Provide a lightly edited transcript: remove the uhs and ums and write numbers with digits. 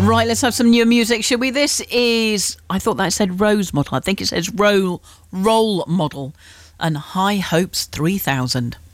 Right, let's have some new music, shall we? This is, I thought that said Rose Model. I think it says Role Model and High Hopes 3000.